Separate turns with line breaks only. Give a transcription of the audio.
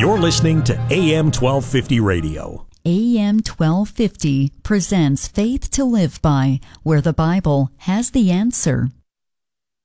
You're listening to AM 1250 Radio.
AM 1250 presents Faith to Live By, where the Bible has the answer.